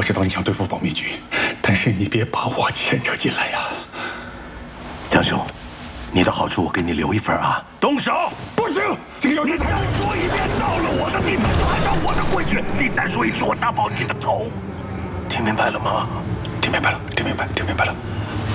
知道你想对付保密局，但是你别把我牵扯进来呀。 江兄，你的好处我给你留一份啊！动手！ 不行，这个要求太…… 再说一遍，到了我的地盘就按照我的规矩。你再说一句，我打爆你的头！听明白了吗？ 听明白了，听明白了。